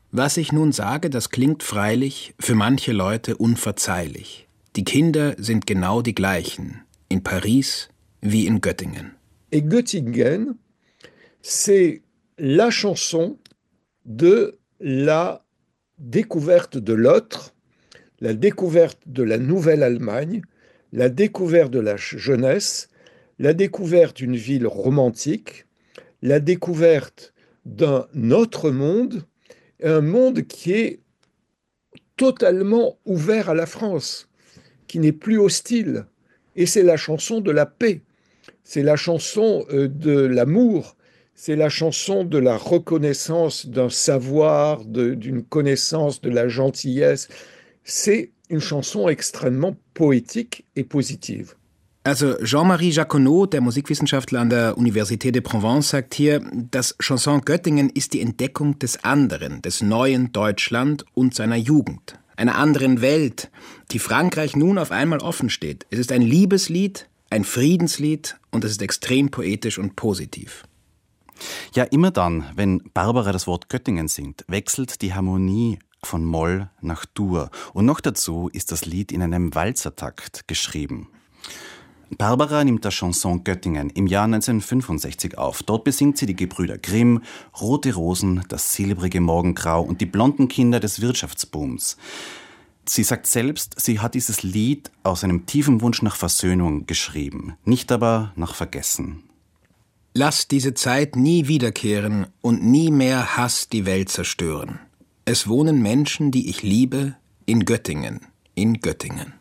Was ich nun sage, das klingt freilich für manche Leute unverzeihlich. Die Kinder sind genau die gleichen, in Paris wie in Göttingen. Et Göttingen, c'est la chanson de la découverte de l'autre, la découverte de la Nouvelle-Allemagne, la découverte de la jeunesse, la découverte d'une ville romantique, la découverte d'un autre monde, un monde qui est totalement ouvert à la France, qui n'est plus hostile. Et c'est la chanson de la paix, c'est la chanson de l'amour, c'est la chanson de la reconnaissance d'un savoir, d'une connaissance, de la gentillesse. C'est une chanson extrêmement poétique et positive. Also Jean-Marie Jacquenot, der Musikwissenschaftler an der Université de Provence, sagt hier, das Chanson Göttingen ist die Entdeckung des anderen, des neuen Deutschland und seiner Jugend, einer anderen Welt, die Frankreich nun auf einmal offen steht. Es ist ein Liebeslied, ein Friedenslied und es ist extrem poetisch und positiv. Ja, immer dann, wenn Barbara das Wort Göttingen singt, wechselt die Harmonie von Moll nach Dur. Und noch dazu ist das Lied in einem Walzertakt geschrieben. Barbara nimmt das Chanson Göttingen im Jahr 1965 auf. Dort besingt sie die Gebrüder Grimm, Rote Rosen, das silbrige Morgengrau und die blonden Kinder des Wirtschaftsbooms. Sie sagt selbst, sie hat dieses Lied aus einem tiefen Wunsch nach Versöhnung geschrieben, nicht aber nach Vergessen. Lass diese Zeit nie wiederkehren und nie mehr Hass die Welt zerstören. Es wohnen Menschen, die ich liebe, in Göttingen, in Göttingen.